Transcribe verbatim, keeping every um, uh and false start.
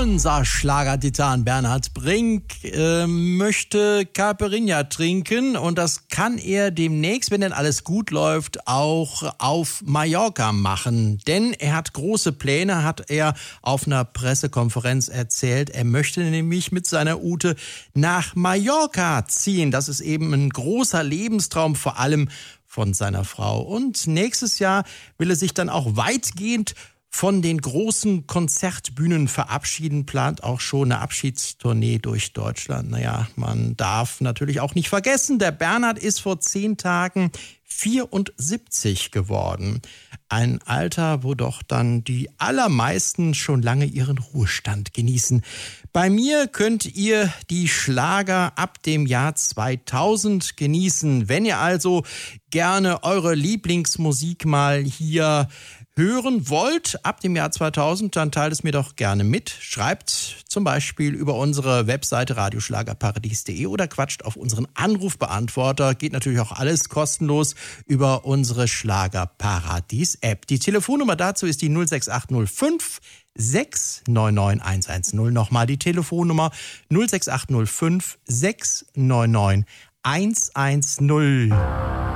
Unser Schlagertitan Bernhard Brink äh, möchte Caipirinha trinken und das kann er demnächst, wenn denn alles gut läuft, auch auf Mallorca machen. Denn er hat große Pläne, hat er auf einer Pressekonferenz erzählt. Er möchte nämlich mit seiner Ute nach Mallorca ziehen. Das ist eben ein großer Lebenstraum, vor allem von seiner Frau. Und nächstes Jahr will er sich dann auch weitgehend von den großen Konzertbühnen verabschieden, plant auch schon eine Abschiedstournee durch Deutschland. Naja, man darf natürlich auch nicht vergessen, der Bernhard ist vor zehn Tagen vierundsiebzig geworden. Ein Alter, wo doch dann die allermeisten schon lange ihren Ruhestand genießen. Bei mir könnt ihr die Schlager ab dem Jahr zweitausend genießen. Wenn ihr also gerne eure Lieblingsmusik mal hier hören wollt ab dem Jahr zweitausend, dann teilt es mir doch gerne mit. Schreibt zum Beispiel über unsere Webseite radioschlagerparadies punkt de oder quatscht auf unseren Anrufbeantworter. Geht natürlich auch alles kostenlos über unsere Schlagerparadies-App. Die Telefonnummer dazu ist die null sechs acht null fünf sechs neun neun eins eins null. Nochmal die Telefonnummer null sechs acht null fünf sechs neun neun eins eins null.